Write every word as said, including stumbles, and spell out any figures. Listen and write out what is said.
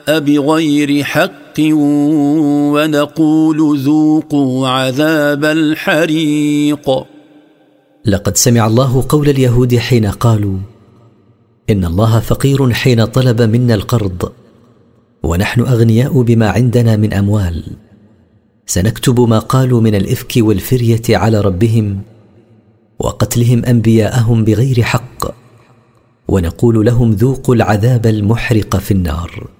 بغير حق ونقول ذوقوا عذاب الحريق. لقد سمع الله قول اليهود حين قالوا إن الله فقير حين طلب منا القرض ونحن أغنياء بما عندنا من أموال. سنكتب ما قالوا من الإفك والفرية على ربهم وقتلهم أنبياءهم بغير حق ونقول لهم ذوقوا العذاب المحرق في النار.